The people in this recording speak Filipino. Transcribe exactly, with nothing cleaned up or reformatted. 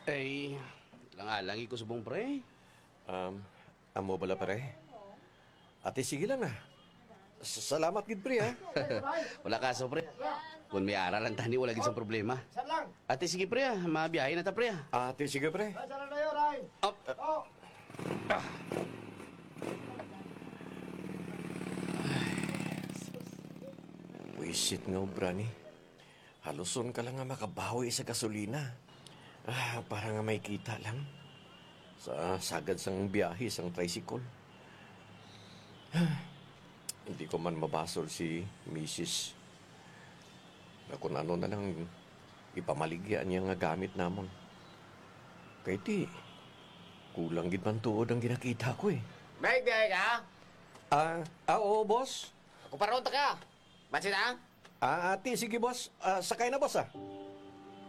Ay, langalangi ko subong pre. Um, amo bala pare. Ate, sige lang ah. S- Salamat gid pre ha. Wala kaso pre. Kung may aralan tani, wala gid sa problema. Saan lang? Ate, sige pre ah, mabiyahe na ta pre ah. Ate, sige pre. Saan na tayo, Ray? Up. Oh, Wisit nga obra ni. Haluson ka lang nga makabawi sa gasolina. Ah, para nga may kita lang. Sa sagad sang biyahe sang tricycle. Ah, hindi ko man mabasol si Missus na kung ano na lang ipamaligyan niya nga gamit namon. Kaya ti, kulang gid man tuod ang ginakita ko eh. may biyahe ka? Ah, ah oo, boss. Ako paronta ka. Bansin na? Ah, ate, sige boss. Ah, sakay na boss ah.